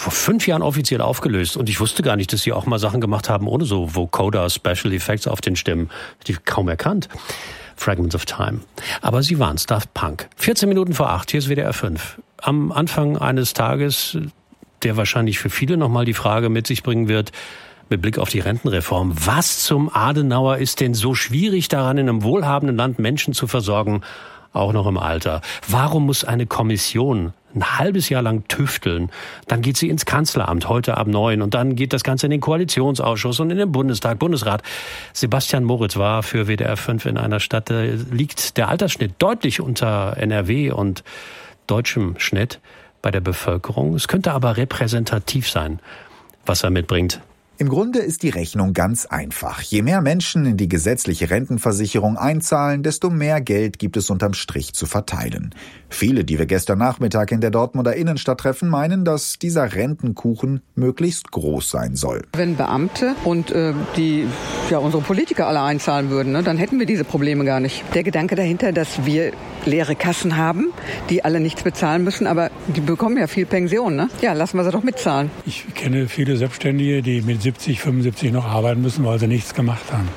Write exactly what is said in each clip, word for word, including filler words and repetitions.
vor fünf Jahren offiziell aufgelöst. Und ich wusste gar nicht, dass sie auch mal Sachen gemacht haben ohne so Vocoder, Special Effects auf den Stimmen. Die kaum erkannt. Fragments of Time. Aber sie waren's, Daft Punk. vierzehn Minuten vor acht, hier ist W D R fünf. Am Anfang eines Tages, der wahrscheinlich für viele nochmal die Frage mit sich bringen wird, mit Blick auf die Rentenreform. Was zum Adenauer ist denn so schwierig daran, in einem wohlhabenden Land Menschen zu versorgen, auch noch im Alter? Warum muss eine Kommission ein halbes Jahr lang tüfteln? Dann geht sie ins Kanzleramt, heute ab neun. Und dann geht das Ganze in den Koalitionsausschuss und in den Bundestag, Bundesrat. Sebastian Moritz war für W D R fünf in einer Stadt, da liegt der Altersschnitt deutlich unter N R W und deutschem Schnitt bei der Bevölkerung. Es könnte aber repräsentativ sein, was er mitbringt. Im Grunde ist die Rechnung ganz einfach. Je mehr Menschen in die gesetzliche Rentenversicherung einzahlen, desto mehr Geld gibt es unterm Strich zu verteilen. Viele, die wir gestern Nachmittag in der Dortmunder Innenstadt treffen, meinen, dass dieser Rentenkuchen möglichst groß sein soll. Wenn Beamte und äh, die ja unsere Politiker alle einzahlen würden, ne, dann hätten wir diese Probleme gar nicht. Der Gedanke dahinter, dass wir leere Kassen haben, die alle nichts bezahlen müssen, aber die bekommen ja viel Pension, ne? Ja, lassen wir sie doch mitzahlen. Ich kenne viele Selbstständige, die mit siebzig, fünfundsiebzig noch arbeiten müssen, weil sie nichts gemacht haben.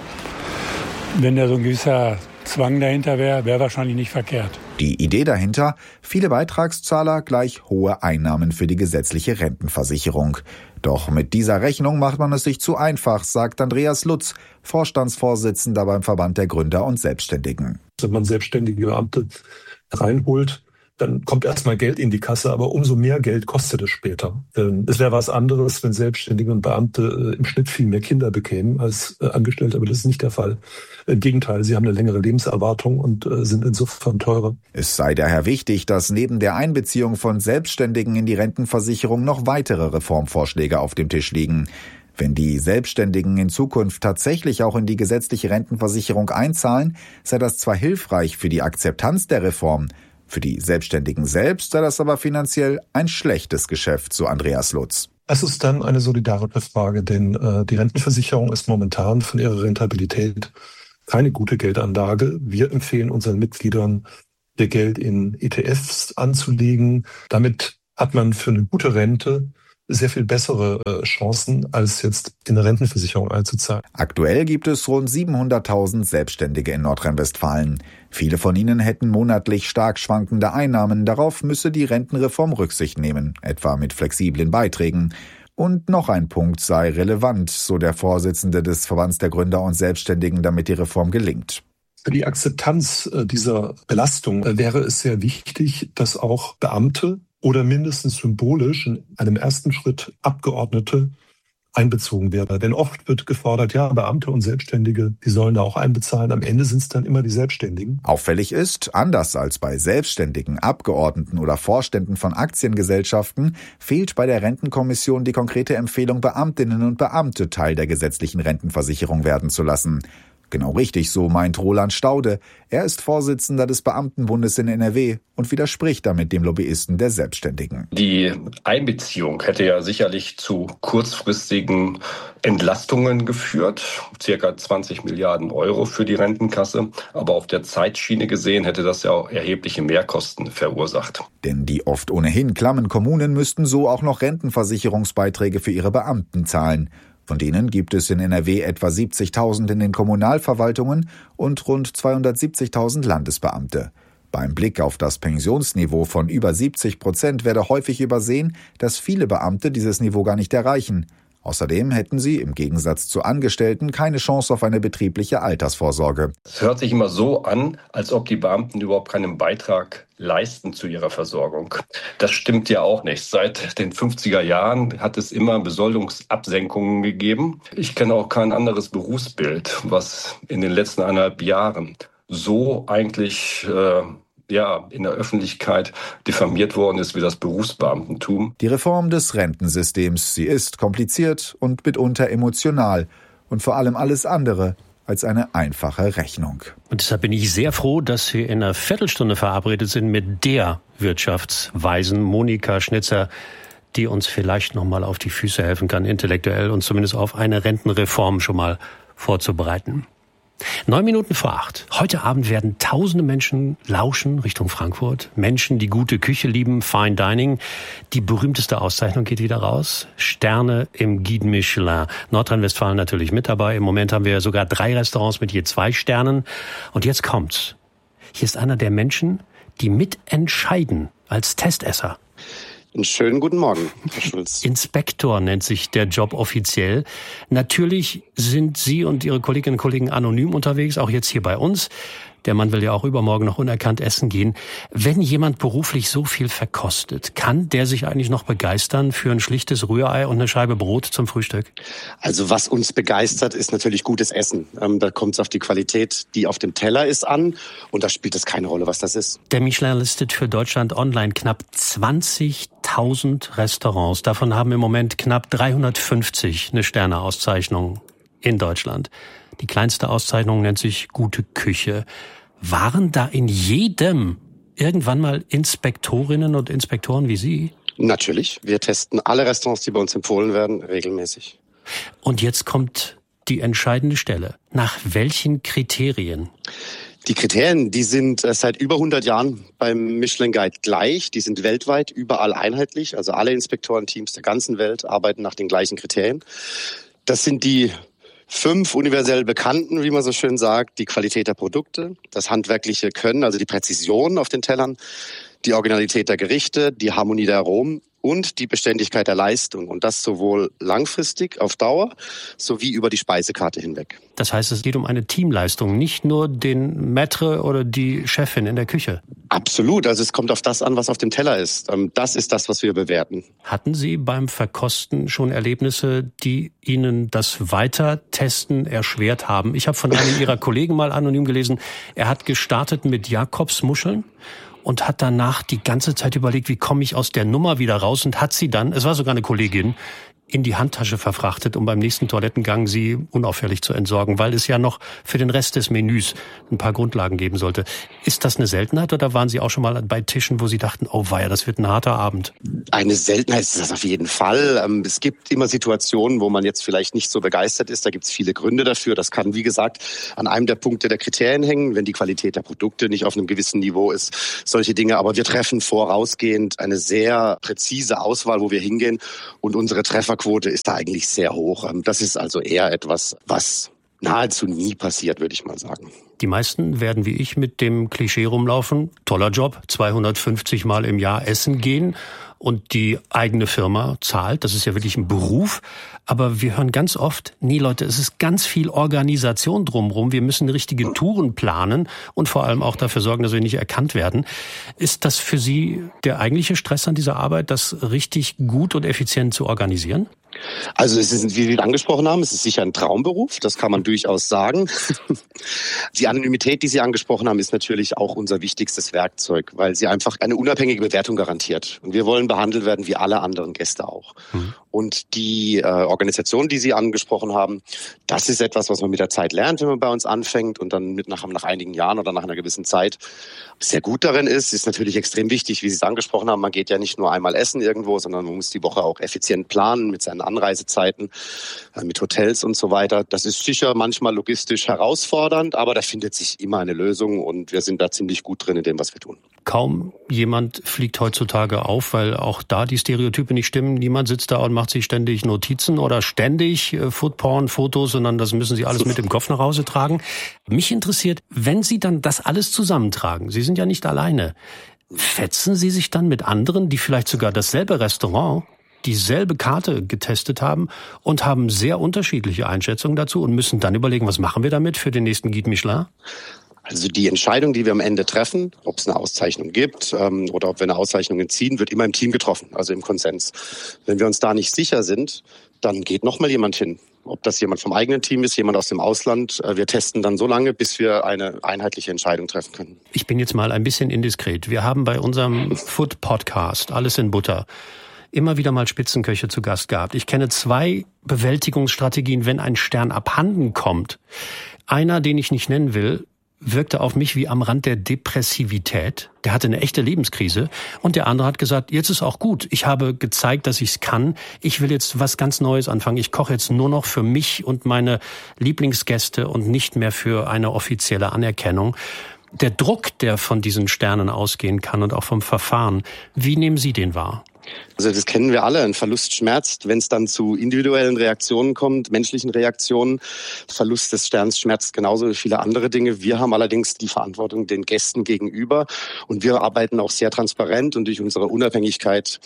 Wenn da so ein gewisser Zwang dahinter wäre, wäre wahrscheinlich nicht verkehrt. Die Idee dahinter, viele Beitragszahler gleich hohe Einnahmen für die gesetzliche Rentenversicherung. Doch mit dieser Rechnung macht man es sich zu einfach, sagt Andreas Lutz, Vorstandsvorsitzender beim Verband der Gründer und Selbstständigen. Wenn man selbstständige Beamte reinholt, dann kommt erstmal Geld in die Kasse, aber umso mehr Geld kostet es später. Es wäre was anderes, wenn Selbstständige und Beamte im Schnitt viel mehr Kinder bekämen als Angestellte, aber das ist nicht der Fall. Im Gegenteil, sie haben eine längere Lebenserwartung und sind insofern teurer. Es sei daher wichtig, dass neben der Einbeziehung von Selbstständigen in die Rentenversicherung noch weitere Reformvorschläge auf dem Tisch liegen. Wenn die Selbstständigen in Zukunft tatsächlich auch in die gesetzliche Rentenversicherung einzahlen, sei das zwar hilfreich für die Akzeptanz der Reform, für die Selbstständigen selbst sei das aber finanziell ein schlechtes Geschäft, so Andreas Lutz. Es ist dann eine solidarische Frage, denn äh, die Rentenversicherung ist momentan von ihrer Rentabilität keine gute Geldanlage. Wir empfehlen unseren Mitgliedern, ihr Geld in E T Fs anzulegen. Damit hat man für eine gute Rente sehr viel bessere äh, Chancen, als jetzt in eine Rentenversicherung einzuzahlen. Aktuell gibt es rund siebenhunderttausend Selbstständige in Nordrhein-Westfalen. Viele von ihnen hätten monatlich stark schwankende Einnahmen. Darauf müsse die Rentenreform Rücksicht nehmen, etwa mit flexiblen Beiträgen. Und noch ein Punkt sei relevant, so der Vorsitzende des Verbands der Gründer und Selbstständigen, damit die Reform gelingt. Für die Akzeptanz äh, dieser Belastung äh, wäre es sehr wichtig, dass auch Beamte oder mindestens symbolisch in einem ersten Schritt Abgeordnete einbezogen werden. Denn oft wird gefordert, ja, Beamte und Selbstständige, die sollen da auch einbezahlen. Am Ende sind es dann immer die Selbstständigen. Auffällig ist, anders als bei Selbstständigen, Abgeordneten oder Vorständen von Aktiengesellschaften, fehlt bei der Rentenkommission die konkrete Empfehlung, Beamtinnen und Beamte Teil der gesetzlichen Rentenversicherung werden zu lassen. Genau richtig, so meint Roland Staude. Er ist Vorsitzender des Beamtenbundes in N R W und widerspricht damit dem Lobbyisten der Selbstständigen. Die Einbeziehung hätte ja sicherlich zu kurzfristigen Entlastungen geführt, circa zwanzig Milliarden Euro für die Rentenkasse. Aber auf der Zeitschiene gesehen hätte das ja auch erhebliche Mehrkosten verursacht. Denn die oft ohnehin klammen Kommunen müssten so auch noch Rentenversicherungsbeiträge für ihre Beamten zahlen. Von denen gibt es in N R W etwa siebzigtausend in den Kommunalverwaltungen und rund zweihundertsiebzigtausend Landesbeamte. Beim Blick auf das Pensionsniveau von über siebzig Prozent werde häufig übersehen, dass viele Beamte dieses Niveau gar nicht erreichen. Außerdem hätten sie im Gegensatz zu Angestellten keine Chance auf eine betriebliche Altersvorsorge. Es hört sich immer so an, als ob die Beamten überhaupt keinen Beitrag leisten zu ihrer Versorgung. Das stimmt ja auch nicht. Seit den fünfziger Jahren hat es immer Besoldungsabsenkungen gegeben. Ich kenne auch kein anderes Berufsbild, was in den letzten eineinhalb Jahren so eigentlich äh, ja, in der Öffentlichkeit diffamiert worden ist wie das Berufsbeamtentum. Die Reform des Rentensystems, sie ist kompliziert und mitunter emotional und vor allem alles andere als eine einfache Rechnung. Und deshalb bin ich sehr froh, dass wir in einer Viertelstunde verabredet sind mit der Wirtschaftsweisen Monika Schnitzer, die uns vielleicht noch mal auf die Füße helfen kann, intellektuell und zumindest auf eine Rentenreform schon mal vorzubereiten. Neun Minuten vor acht. Heute Abend werden tausende Menschen lauschen Richtung Frankfurt. Menschen, die gute Küche lieben, Fine Dining. Die berühmteste Auszeichnung geht wieder raus. Sterne im Guide Michelin. Nordrhein-Westfalen natürlich mit dabei. Im Moment haben wir sogar drei Restaurants mit je zwei Sternen. Und jetzt kommt's. Hier ist einer der Menschen, die mitentscheiden als Testesser. Einen schönen guten Morgen, Herr Schulz. Inspektor nennt sich der Job offiziell. Natürlich sind Sie und Ihre Kolleginnen und Kollegen anonym unterwegs, auch jetzt hier bei uns. Der Mann will ja auch übermorgen noch unerkannt essen gehen. Wenn jemand beruflich so viel verkostet, kann der sich eigentlich noch begeistern für ein schlichtes Rührei und eine Scheibe Brot zum Frühstück? Also was uns begeistert, ist natürlich gutes Essen. Ähm, da kommt es auf die Qualität, die auf dem Teller ist, an. Und da spielt es keine Rolle, was das ist. Der Michelin listet für Deutschland online knapp zwanzigtausend Restaurants. Davon haben im Moment knapp dreihundertfünfzig eine Sterneauszeichnung in Deutschland. Die kleinste Auszeichnung nennt sich Gute Küche. Waren da in jedem irgendwann mal Inspektorinnen und Inspektoren wie Sie? Natürlich. Wir testen alle Restaurants, die bei uns empfohlen werden, regelmäßig. Und jetzt kommt die entscheidende Stelle. Nach welchen Kriterien? Die Kriterien, die sind seit über hundert Jahren beim Michelin Guide gleich. Die sind weltweit überall einheitlich. Also alle Inspektorenteams der ganzen Welt arbeiten nach den gleichen Kriterien. Das sind die fünf universell bekannten, wie man so schön sagt: die Qualität der Produkte, das handwerkliche Können, also die Präzision auf den Tellern, die Originalität der Gerichte, die Harmonie der Aromen und die Beständigkeit der Leistung. Und das sowohl langfristig auf Dauer sowie über die Speisekarte hinweg. Das heißt, es geht um eine Teamleistung, nicht nur den Maître oder die Chefin in der Küche. Absolut. Also es kommt auf das an, was auf dem Teller ist. Das ist das, was wir bewerten. Hatten Sie beim Verkosten schon Erlebnisse, die Ihnen das Weitertesten erschwert haben? Ich habe von einem Ihrer Kollegen mal anonym gelesen, er hat gestartet mit Jakobsmuscheln und hat danach die ganze Zeit überlegt, wie komme ich aus der Nummer wieder raus, und hat sie dann, es war sogar eine Kollegin, in die Handtasche verfrachtet, um beim nächsten Toilettengang sie unauffällig zu entsorgen, weil es ja noch für den Rest des Menüs ein paar Grundlagen geben sollte. Ist das eine Seltenheit oder waren Sie auch schon mal bei Tischen, wo Sie dachten, oh weia, das wird ein harter Abend? Eine Seltenheit ist das auf jeden Fall. Es gibt immer Situationen, wo man jetzt vielleicht nicht so begeistert ist. Da gibt es viele Gründe dafür. Das kann, wie gesagt, an einem der Punkte der Kriterien hängen, wenn die Qualität der Produkte nicht auf einem gewissen Niveau ist. Solche Dinge. Aber wir treffen vorausgehend eine sehr präzise Auswahl, wo wir hingehen, und unsere Treffer Quote ist da eigentlich sehr hoch. Das ist also eher etwas, was nahezu nie passiert, würde ich mal sagen. Die meisten werden wie ich mit dem Klischee rumlaufen: toller Job, zweihundertfünfzig Mal im Jahr essen gehen und die eigene Firma zahlt. Das ist ja wirklich ein Beruf. Aber wir hören ganz oft, nee Leute, es ist ganz viel Organisation drumherum. Wir müssen richtige Touren planen und vor allem auch dafür sorgen, dass wir nicht erkannt werden. Ist das für Sie der eigentliche Stress an dieser Arbeit, das richtig gut und effizient zu organisieren? Also es ist, wie wir angesprochen haben, es ist sicher ein Traumberuf, das kann man durchaus sagen. Die Anonymität, die Sie angesprochen haben, ist natürlich auch unser wichtigstes Werkzeug, weil sie einfach eine unabhängige Bewertung garantiert. Und wir wollen behandelt werden wie alle anderen Gäste auch. Mhm. Und die äh, Organisation, die Sie angesprochen haben, das ist etwas, was man mit der Zeit lernt, wenn man bei uns anfängt und dann mit nach, nach einigen Jahren oder nach einer gewissen Zeit sehr gut darin ist. Ist natürlich extrem wichtig, wie Sie es angesprochen haben. Man geht ja nicht nur einmal essen irgendwo, sondern man muss die Woche auch effizient planen mit seinen Anreisezeiten, äh, mit Hotels und so weiter. Das ist sicher manchmal logistisch herausfordernd, aber da findet sich immer eine Lösung und wir sind da ziemlich gut drin in dem, was wir tun. Kaum jemand fliegt heutzutage auf, weil auch da die Stereotype nicht stimmen. Niemand sitzt da und macht sich ständig Notizen oder ständig äh, Foodporn-Fotos, sondern das müssen Sie alles mit im Kopf nach Hause tragen. Mich interessiert, wenn Sie dann das alles zusammentragen, Sie sind ja nicht alleine, fetzen Sie sich dann mit anderen, die vielleicht sogar dasselbe Restaurant, dieselbe Karte getestet haben und haben sehr unterschiedliche Einschätzungen dazu und müssen dann überlegen, was machen wir damit für den nächsten Guide Michelin? Also die Entscheidung, die wir am Ende treffen, ob es eine Auszeichnung gibt ähm, oder ob wir eine Auszeichnung entziehen, wird immer im Team getroffen, also im Konsens. Wenn wir uns da nicht sicher sind, dann geht noch mal jemand hin. Ob das jemand vom eigenen Team ist, jemand aus dem Ausland. Wir testen dann so lange, bis wir eine einheitliche Entscheidung treffen können. Ich bin jetzt mal ein bisschen indiskret. Wir haben bei unserem Food-Podcast Alles in Butter immer wieder mal Spitzenköche zu Gast gehabt. Ich kenne zwei Bewältigungsstrategien, wenn ein Stern abhanden kommt. Einer, den ich nicht nennen will, wirkte auf mich wie am Rand der Depressivität. Der hatte eine echte Lebenskrise. Und der andere hat gesagt, jetzt ist auch gut. Ich habe gezeigt, dass ich es kann. Ich will jetzt was ganz Neues anfangen. Ich koche jetzt nur noch für mich und meine Lieblingsgäste und nicht mehr für eine offizielle Anerkennung. Der Druck, der von diesen Sternen ausgehen kann und auch vom Verfahren, wie nehmen Sie den wahr? Also das kennen wir alle. Ein Verlust schmerzt, wenn es dann zu individuellen Reaktionen kommt, menschlichen Reaktionen. Verlust des Sterns schmerzt genauso wie viele andere Dinge. Wir haben allerdings die Verantwortung den Gästen gegenüber und wir arbeiten auch sehr transparent und durch unsere Unabhängigkeit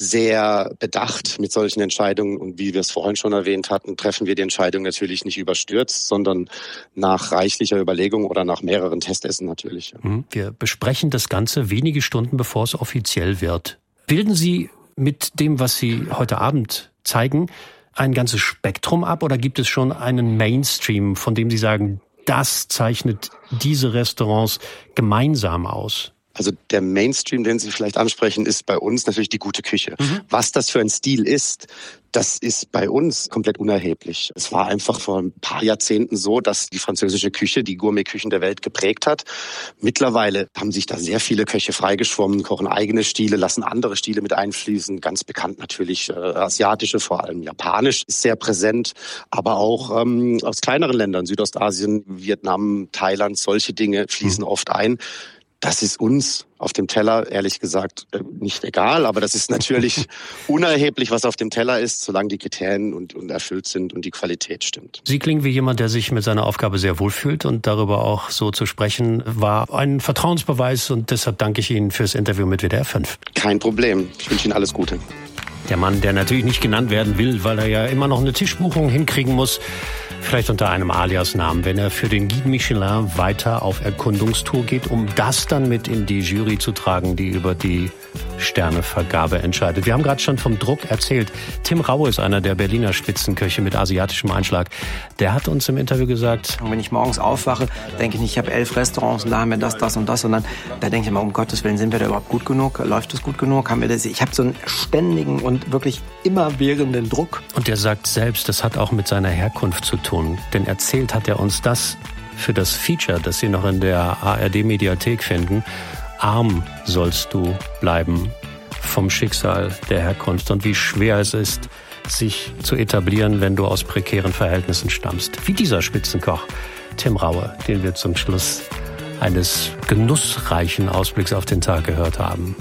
sehr bedacht mit solchen Entscheidungen. Und wie wir es vorhin schon erwähnt hatten, treffen wir die Entscheidung natürlich nicht überstürzt, sondern nach reichlicher Überlegung oder nach mehreren Testessen natürlich. Wir besprechen das Ganze wenige Stunden, bevor es offiziell wird. Bilden Sie mit dem, was Sie heute Abend zeigen, ein ganzes Spektrum ab oder gibt es schon einen Mainstream, von dem Sie sagen, das zeichnet diese Restaurants gemeinsam aus? Also der Mainstream, den Sie vielleicht ansprechen, ist bei uns natürlich die gute Küche. Mhm. Was das für ein Stil ist, das ist bei uns komplett unerheblich. Es war einfach vor ein paar Jahrzehnten so, dass die französische Küche die Gourmetküchen der Welt geprägt hat. Mittlerweile haben sich da sehr viele Köche freigeschwommen, kochen eigene Stile, lassen andere Stile mit einfließen. Ganz bekannt natürlich äh, asiatische, vor allem japanisch ist sehr präsent, aber auch ähm, aus kleineren Ländern, Südostasien, Vietnam, Thailand, solche Dinge fließen mhm. oft ein. Das ist uns auf dem Teller, ehrlich gesagt, nicht egal. Aber das ist natürlich unerheblich, was auf dem Teller ist, solange die Kriterien und, und erfüllt sind und die Qualität stimmt. Sie klingen wie jemand, der sich mit seiner Aufgabe sehr wohlfühlt. Und darüber auch so zu sprechen, war ein Vertrauensbeweis. Und deshalb danke ich Ihnen fürs Interview mit W D R fünf. Kein Problem. Ich wünsche Ihnen alles Gute. Der Mann, der natürlich nicht genannt werden will, weil er ja immer noch eine Tischbuchung hinkriegen muss. Vielleicht unter einem Alias-Namen, wenn er für den Guide Michelin weiter auf Erkundungstour geht, um das dann mit in die Jury zu tragen, die über die Sternevergabe entscheidet. Wir haben gerade schon vom Druck erzählt. Tim Raue ist einer der Berliner Spitzenköche mit asiatischem Einschlag. Der hat uns im Interview gesagt, wenn ich morgens aufwache, denke ich nicht, ich habe elf Restaurants und da haben wir das, das und das. Und dann da denke ich immer, um Gottes Willen, sind wir da überhaupt gut genug? Läuft es gut genug? Haben wir das? Ich habe so einen ständigen und wirklich immerwährenden Druck. Und der sagt selbst, das hat auch mit seiner Herkunft zu tun. Denn erzählt hat er uns das für das Feature, das Sie noch in der A R D-Mediathek finden. Arm sollst du bleiben vom Schicksal der Herkunft und wie schwer es ist, sich zu etablieren, wenn du aus prekären Verhältnissen stammst. Wie dieser Spitzenkoch Tim Raue, den wir zum Schluss eines genussreichen Ausblicks auf den Tag gehört haben.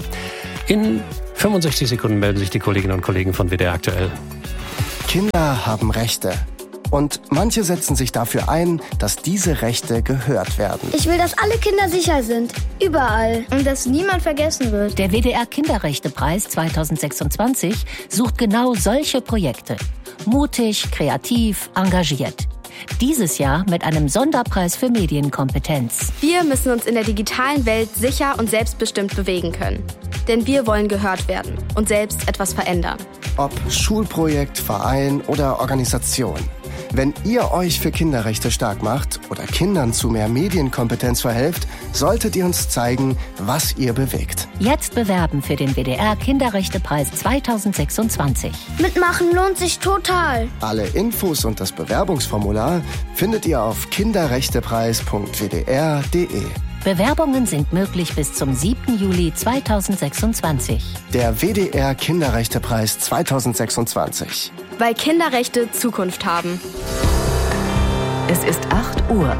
In fünfundsechzig Sekunden melden sich die Kolleginnen und Kollegen von W D R aktuell. Kinder haben Rechte. Und manche setzen sich dafür ein, dass diese Rechte gehört werden. Ich will, dass alle Kinder sicher sind. Überall. Und dass niemand vergessen wird. Der W D R Kinderrechtepreis zweitausendsechsundzwanzig sucht genau solche Projekte. Mutig, kreativ, engagiert. Dieses Jahr mit einem Sonderpreis für Medienkompetenz. Wir müssen uns in der digitalen Welt sicher und selbstbestimmt bewegen können. Denn wir wollen gehört werden und selbst etwas verändern. Ob Schulprojekt, Verein oder Organisation. Wenn ihr euch für Kinderrechte stark macht oder Kindern zu mehr Medienkompetenz verhelft, solltet ihr uns zeigen, was ihr bewegt. Jetzt bewerben für den W D R Kinderrechtepreis zweitausendsechsundzwanzig. Mitmachen lohnt sich total. Alle Infos und das Bewerbungsformular findet ihr auf kinderrechtepreis punkt w d r punkt d e. Bewerbungen sind möglich bis zum siebten Juli zweitausendsechsundzwanzig. Der W D R Kinderrechtepreis zweitausendsechsundzwanzig. Weil Kinderrechte Zukunft haben. Es ist acht Uhr.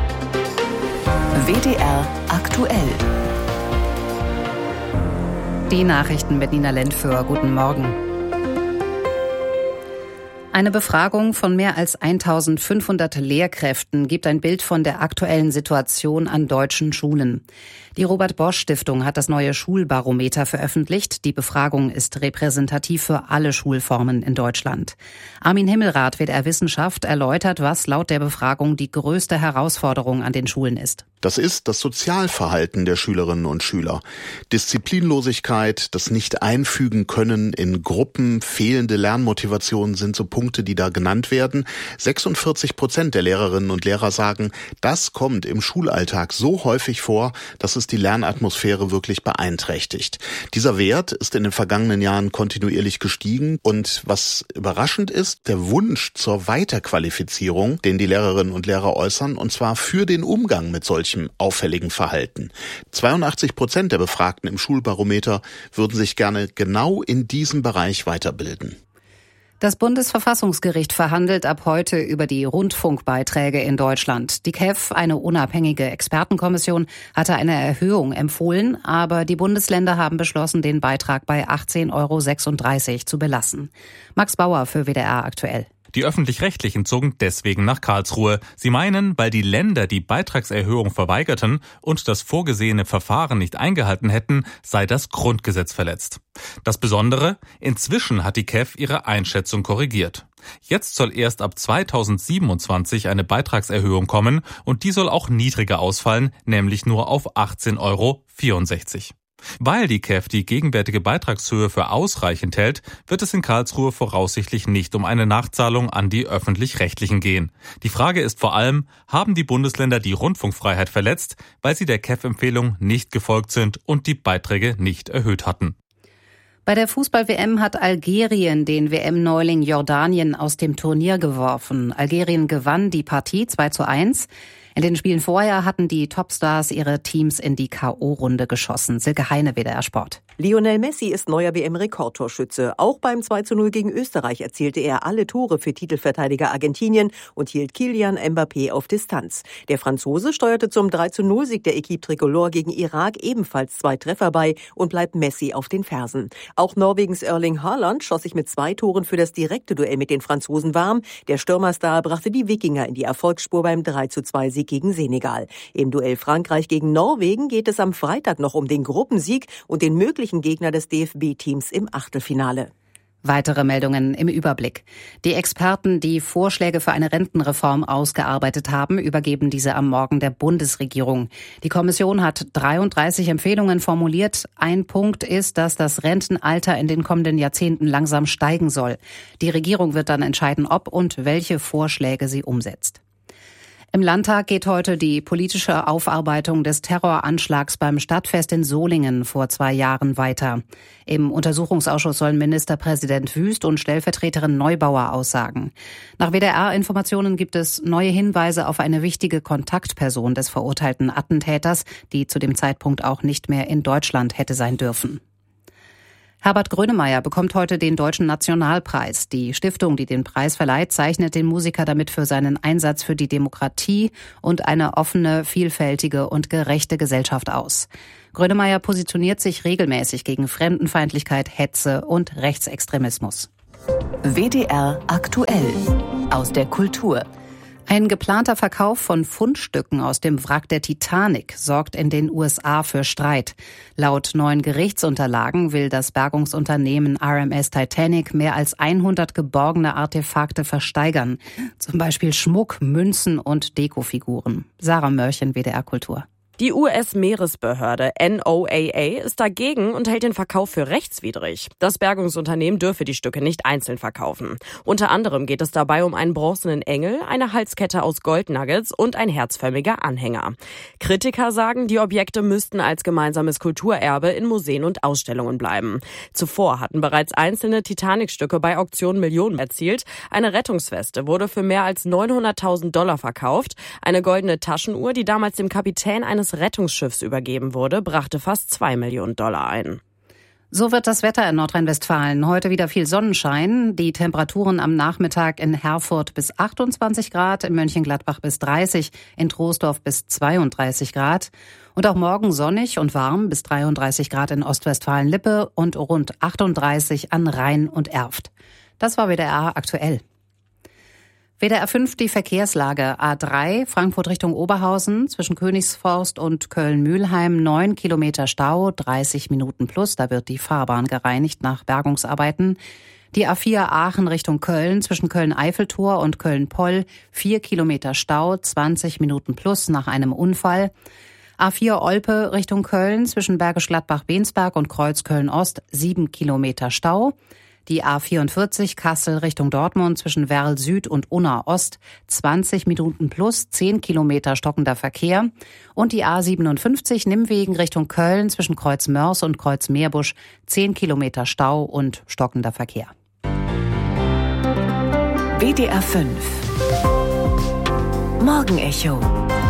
W D R aktuell. Die Nachrichten mit Nina Lentföhr. Guten Morgen. Eine Befragung von mehr als eintausendfünfhundert Lehrkräften gibt ein Bild von der aktuellen Situation an deutschen Schulen. Die Robert-Bosch-Stiftung hat das neue Schulbarometer veröffentlicht. Die Befragung ist repräsentativ für alle Schulformen in Deutschland. Armin Himmelrath, W D R Wissenschaft, erläutert, was laut der Befragung die größte Herausforderung an den Schulen ist. Das ist das Sozialverhalten der Schülerinnen und Schüler. Disziplinlosigkeit, das Nicht-Einfügen können in Gruppen, fehlende Lernmotivation sind so Punkte, die da genannt werden. sechsundvierzig Prozent der Lehrerinnen und Lehrer sagen, das kommt im Schulalltag so häufig vor, dass es die Lernatmosphäre wirklich beeinträchtigt. Dieser Wert ist in den vergangenen Jahren kontinuierlich gestiegen und was überraschend ist, der Wunsch zur Weiterqualifizierung, den die Lehrerinnen und Lehrer äußern, und zwar für den Umgang mit solchem auffälligen Verhalten. zweiundachtzig Prozent der Befragten im Schulbarometer würden sich gerne genau in diesem Bereich weiterbilden. Das Bundesverfassungsgericht verhandelt ab heute über die Rundfunkbeiträge in Deutschland. Die K E F, eine unabhängige Expertenkommission, hatte eine Erhöhung empfohlen, aber die Bundesländer haben beschlossen, den Beitrag bei achtzehn Euro sechsunddreißig zu belassen. Max Bauer für W D R aktuell. Die Öffentlich-Rechtlichen zogen deswegen nach Karlsruhe. Sie meinen, weil die Länder die Beitragserhöhung verweigerten und das vorgesehene Verfahren nicht eingehalten hätten, sei das Grundgesetz verletzt. Das Besondere, inzwischen hat die K E F ihre Einschätzung korrigiert. Jetzt soll erst ab zweitausendsiebenundzwanzig eine Beitragserhöhung kommen und die soll auch niedriger ausfallen, nämlich nur auf achtzehn Euro vierundsechzig. Weil die K E F die gegenwärtige Beitragshöhe für ausreichend hält, wird es in Karlsruhe voraussichtlich nicht um eine Nachzahlung an die Öffentlich-Rechtlichen gehen. Die Frage ist vor allem, haben die Bundesländer die Rundfunkfreiheit verletzt, weil sie der K E F-Empfehlung nicht gefolgt sind und die Beiträge nicht erhöht hatten? Bei der Fußball-W M hat Algerien den W M-Neuling Jordanien aus dem Turnier geworfen. Algerien gewann die Partie zwei zu eins. In den Spielen vorher hatten die Topstars ihre Teams in die K O-Runde geschossen. Silke Heine, W D R Sport. Lionel Messi ist neuer W M-Rekordtorschütze. Auch beim zwei zu null gegen Österreich erzielte er alle Tore für Titelverteidiger Argentinien und hielt Kylian Mbappé auf Distanz. Der Franzose steuerte zum drei zu null Sieg der Équipe Tricolore gegen Irak ebenfalls zwei Treffer bei und bleibt Messi auf den Fersen. Auch Norwegens Erling Haaland schoss sich mit zwei Toren für das direkte Duell mit den Franzosen warm. Der Stürmerstar brachte die Wikinger in die Erfolgsspur beim drei zu zwei Sieg gegen Senegal. Im Duell Frankreich gegen Norwegen geht es am Freitag noch um den Gruppensieg und den möglichen Gegner des D F B-Teams im Achtelfinale. Weitere Meldungen im Überblick. Die Experten, die Vorschläge für eine Rentenreform ausgearbeitet haben, übergeben diese am Morgen der Bundesregierung. Die Kommission hat dreiunddreißig Empfehlungen formuliert. Ein Punkt ist, dass das Rentenalter in den kommenden Jahrzehnten langsam steigen soll. Die Regierung wird dann entscheiden, ob und welche Vorschläge sie umsetzt. Im Landtag geht heute die politische Aufarbeitung des Terroranschlags beim Stadtfest in Solingen vor zwei Jahren weiter. Im Untersuchungsausschuss sollen Ministerpräsident Wüst und Stellvertreterin Neubauer aussagen. Nach W D R-Informationen gibt es neue Hinweise auf eine wichtige Kontaktperson des verurteilten Attentäters, die zu dem Zeitpunkt auch nicht mehr in Deutschland hätte sein dürfen. Herbert Grönemeyer bekommt heute den Deutschen Nationalpreis. Die Stiftung, die den Preis verleiht, zeichnet den Musiker damit für seinen Einsatz für die Demokratie und eine offene, vielfältige und gerechte Gesellschaft aus. Grönemeyer positioniert sich regelmäßig gegen Fremdenfeindlichkeit, Hetze und Rechtsextremismus. W D R aktuell aus der Kultur. Ein geplanter Verkauf von Fundstücken aus dem Wrack der Titanic sorgt in den U S A für Streit. Laut neuen Gerichtsunterlagen will das Bergungsunternehmen R M S Titanic mehr als hundert geborgene Artefakte versteigern. Zum Beispiel Schmuck, Münzen und Dekofiguren. Sarah Mörchen, W D R Kultur. Die U S-Meeresbehörde N O A A ist dagegen und hält den Verkauf für rechtswidrig. Das Bergungsunternehmen dürfe die Stücke nicht einzeln verkaufen. Unter anderem geht es dabei um einen bronzenen Engel, eine Halskette aus Goldnuggets und ein herzförmiger Anhänger. Kritiker sagen, die Objekte müssten als gemeinsames Kulturerbe in Museen und Ausstellungen bleiben. Zuvor hatten bereits einzelne Titanic-Stücke bei Auktionen Millionen erzielt. Eine Rettungsweste wurde für mehr als neunhunderttausend Dollar verkauft. Eine goldene Taschenuhr, die damals dem Kapitän eines Rettungsschiffs übergeben wurde, brachte fast zwei Millionen Dollar ein. So wird das Wetter in Nordrhein-Westfalen. Heute wieder viel Sonnenschein. Die Temperaturen am Nachmittag in Herford bis achtundzwanzig Grad, in Mönchengladbach bis dreißig, in Troisdorf bis zweiunddreißig Grad. Und auch morgen sonnig und warm bis dreiunddreißig Grad in Ostwestfalen-Lippe und rund achtunddreißig an Rhein und Erft. Das war W D R aktuell. W D R fünf die Verkehrslage. A drei, Frankfurt Richtung Oberhausen, zwischen Königsforst und Köln-Mühlheim, neun Kilometer Stau, dreißig Minuten plus. Da wird die Fahrbahn gereinigt nach Bergungsarbeiten. Die A vier Aachen Richtung Köln, zwischen Köln-Eiffeltor und Köln-Poll, vier Kilometer Stau, zwanzig Minuten plus nach einem Unfall. A vier Olpe Richtung Köln, zwischen Bergisch Gladbach-Bensberg und Kreuzköln-Ost, sieben Kilometer Stau. Die A vierundvierzig Kassel Richtung Dortmund zwischen Werl Süd und Unna Ost zwanzig Minuten plus, zehn Kilometer stockender Verkehr. Und die A siebenundfünfzig Nimwegen Richtung Köln zwischen Kreuz Mörs und Kreuz Meerbusch zehn Kilometer Stau und stockender Verkehr. W D R fünf Morgenecho.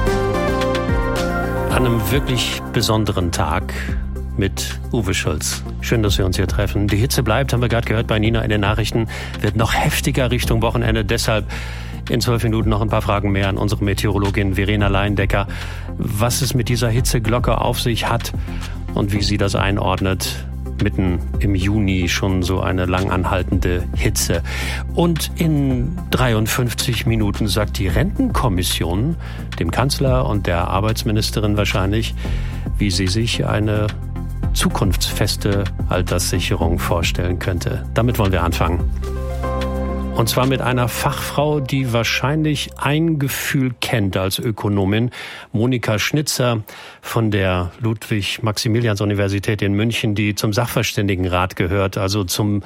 An einem wirklich besonderen Tag mit Uwe Schulz. Schön, dass wir uns hier treffen. Die Hitze bleibt, haben wir gerade gehört bei Nina in den Nachrichten, wird noch heftiger Richtung Wochenende. Deshalb in zwölf Minuten noch ein paar Fragen mehr an unsere Meteorologin Verena Leindecker. Was es mit dieser Hitzeglocke auf sich hat und wie sie das einordnet. Mitten im Juni schon so eine langanhaltende Hitze. Und in dreiundfünfzig Minuten sagt die Rentenkommission dem Kanzler und der Arbeitsministerin wahrscheinlich, wie sie sich eine zukunftsfeste Alterssicherung vorstellen könnte. Damit wollen wir anfangen. Und zwar mit einer Fachfrau, die wahrscheinlich ein Gefühl kennt als Ökonomin. Monika Schnitzer von der Ludwig-Maximilians-Universität in München, die zum Sachverständigenrat gehört, also zum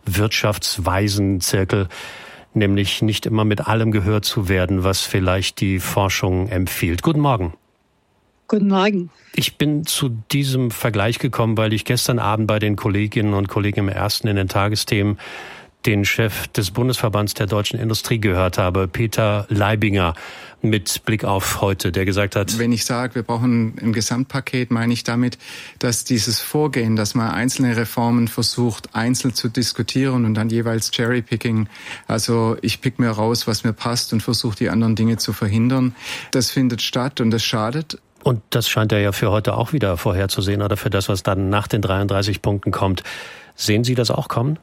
Wirtschaftsweisenzirkel, nämlich nicht immer mit allem gehört zu werden, was vielleicht die Forschung empfiehlt. Guten Morgen. Guten Morgen. Ich bin zu diesem Vergleich gekommen, weil ich gestern Abend bei den Kolleginnen und Kollegen im Ersten in den Tagesthemen den Chef des Bundesverbands der deutschen Industrie gehört habe, Peter Leibinger, mit Blick auf heute, der gesagt hat: Wenn ich sage, wir brauchen ein Gesamtpaket, meine ich damit, dass dieses Vorgehen, dass man einzelne Reformen versucht, einzeln zu diskutieren und dann jeweils Cherrypicking, also ich pick mir raus, was mir passt und versuche die anderen Dinge zu verhindern, das findet statt und das schadet. Und das scheint er ja für heute auch wieder vorherzusehen oder für das, was dann nach den dreiunddreißig Punkten kommt. Sehen Sie das auch kommen?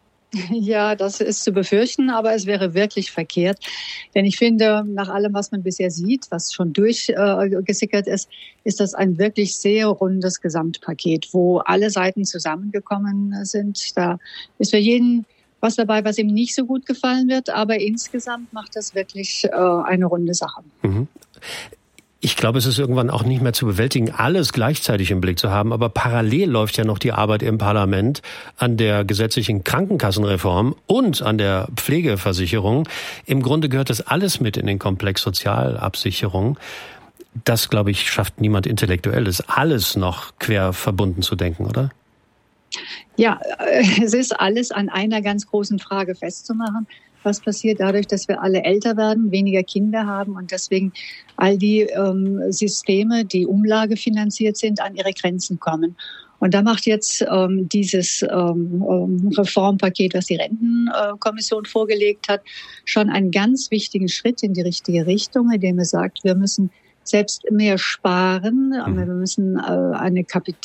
Ja, das ist zu befürchten, aber es wäre wirklich verkehrt. Denn ich finde, nach allem, was man bisher sieht, was schon durchgesickert äh, ist, ist das ein wirklich sehr rundes Gesamtpaket, wo alle Seiten zusammengekommen sind. Da ist für jeden was dabei, was ihm nicht so gut gefallen wird, aber insgesamt macht das wirklich äh, eine runde Sache. Mhm. Ich glaube, es ist irgendwann auch nicht mehr zu bewältigen, alles gleichzeitig im Blick zu haben. Aber parallel läuft ja noch die Arbeit im Parlament an der gesetzlichen Krankenkassenreform und an der Pflegeversicherung. Im Grunde gehört das alles mit in den Komplex Sozialabsicherung. Das, glaube ich, schafft niemand Intellektuelles, alles noch quer verbunden zu denken, oder? Ja, es ist alles an einer ganz großen Frage festzumachen. Was passiert dadurch, dass wir alle älter werden, weniger Kinder haben und deswegen all die ähm, Systeme, die umlagefinanziert sind, an ihre Grenzen kommen. Und da macht jetzt ähm, dieses ähm, Reformpaket, was die Rentenkommission äh, vorgelegt hat, schon einen ganz wichtigen Schritt in die richtige Richtung, indem es sagt, wir müssen selbst mehr sparen. Wir müssen äh, eine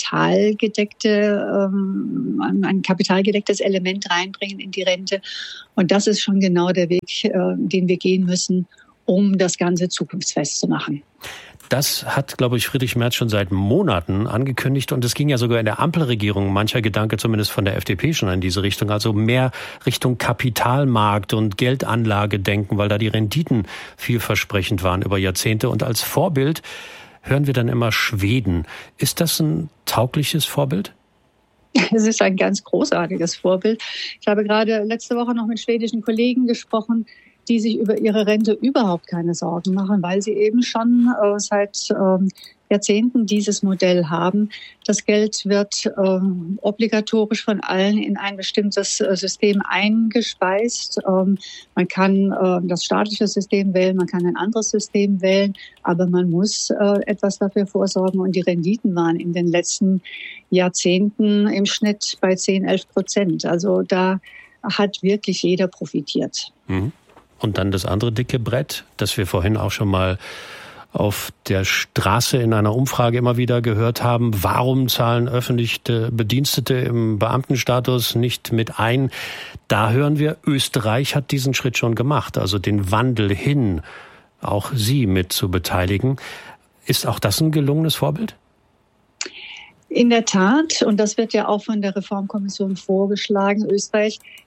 kapitalgedeckte, ähm, ein kapitalgedecktes Element reinbringen in die Rente. Und das ist schon genau der Weg, äh, den wir gehen müssen, um das Ganze zukunftsfest zu machen. Das hat, glaube ich, Friedrich Merz schon seit Monaten angekündigt. Und es ging ja sogar in der Ampelregierung mancher Gedanke, zumindest von der F D P, schon in diese Richtung. Also mehr Richtung Kapitalmarkt und Geldanlage denken, weil da die Renditen vielversprechend waren über Jahrzehnte. Und als Vorbild hören wir dann immer Schweden. Ist das ein taugliches Vorbild? Es ist ein ganz großartiges Vorbild. Ich habe gerade letzte Woche noch mit schwedischen Kollegen gesprochen, die sich über ihre Rente überhaupt keine Sorgen machen, weil sie eben schon äh, seit ähm, Jahrzehnten dieses Modell haben. Das Geld wird äh, obligatorisch von allen in ein bestimmtes äh, System eingespeist. Ähm, man kann äh, das staatliche System wählen, man kann ein anderes System wählen, aber man muss äh, etwas dafür vorsorgen. Und die Renditen waren in den letzten Jahrzehnten im Schnitt bei zehn, elf Prozent. Also da hat wirklich jeder profitiert. Mhm. Und dann das andere dicke Brett, das wir vorhin auch schon mal auf der Straße in einer Umfrage immer wieder gehört haben. Warum zahlen öffentliche Bedienstete im Beamtenstatus nicht mit ein? Da hören wir, Österreich hat diesen Schritt schon gemacht, also den Wandel hin, auch Sie mit zu beteiligen. Ist auch das ein gelungenes Vorbild? In der Tat, und das wird ja auch von der Reformkommission vorgeschlagen, Österreich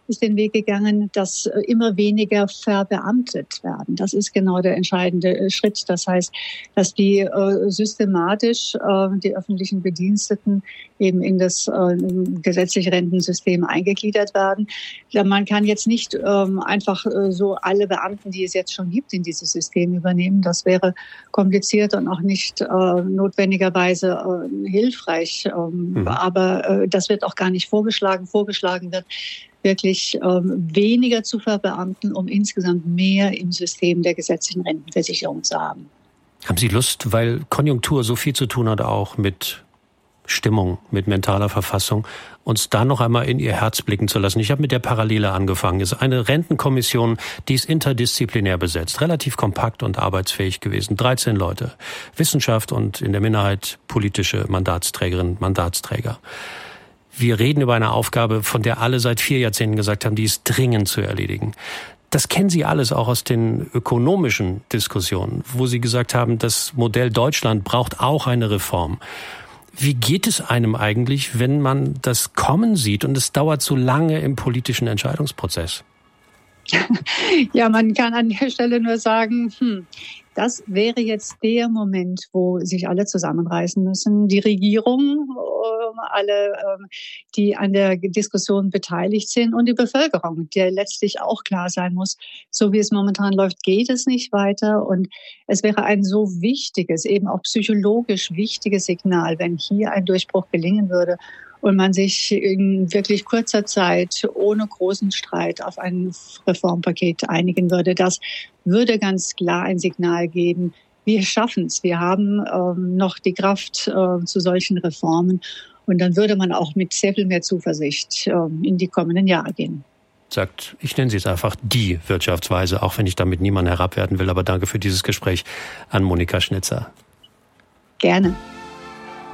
ist den Weg gegangen, dass immer weniger verbeamtet werden. Das ist genau der entscheidende Schritt. Das heißt, dass die äh, systematisch äh, die öffentlichen Bediensteten eben in das äh, gesetzliche Rentensystem eingegliedert werden. Ja, man kann jetzt nicht äh, einfach äh, so alle Beamten, die es jetzt schon gibt, in dieses System übernehmen. Das wäre kompliziert und auch nicht äh, notwendigerweise äh, hilfreich. Ähm, mhm. Aber äh, das wird auch gar nicht vorgeschlagen. Vorgeschlagen wird, wirklich ähm, weniger zu verbeamten, um insgesamt mehr im System der gesetzlichen Rentenversicherung zu haben. Haben Sie Lust, weil Konjunktur so viel zu tun hat auch mit Stimmung, mit mentaler Verfassung, uns da noch einmal in Ihr Herz blicken zu lassen? Ich habe mit der Parallele angefangen. Es ist eine Rentenkommission, die ist interdisziplinär besetzt, relativ kompakt und arbeitsfähig gewesen. dreizehn Leute, Wissenschaft und in der Minderheit politische Mandatsträgerinnen, Mandatsträger. Wir reden über eine Aufgabe, von der alle seit vier Jahrzehnten gesagt haben, die ist dringend zu erledigen. Das kennen Sie alles auch aus den ökonomischen Diskussionen, wo Sie gesagt haben, das Modell Deutschland braucht auch eine Reform. Wie geht es einem eigentlich, wenn man das kommen sieht und es dauert so lange im politischen Entscheidungsprozess? Ja, man kann an der Stelle nur sagen, hm, das wäre jetzt der Moment, wo sich alle zusammenreißen müssen. Die Regierung, alle, die an der Diskussion beteiligt sind und die Bevölkerung, der letztlich auch klar sein muss, so wie es momentan läuft, geht es nicht weiter. Und es wäre ein so wichtiges, eben auch psychologisch wichtiges Signal, wenn hier ein Durchbruch gelingen würde und man sich in wirklich kurzer Zeit ohne großen Streit auf ein Reformpaket einigen würde. Das würde ganz klar ein Signal geben, wir schaffen es, wir haben ähm, noch die Kraft äh, zu solchen Reformen. Und dann würde man auch mit sehr viel mehr Zuversicht ähm, in die kommenden Jahre gehen. Sagt, ich nenne sie es einfach die Wirtschaftsweise, auch wenn ich damit niemanden herabwerten will. Aber danke für dieses Gespräch an Monika Schnitzer. Gerne.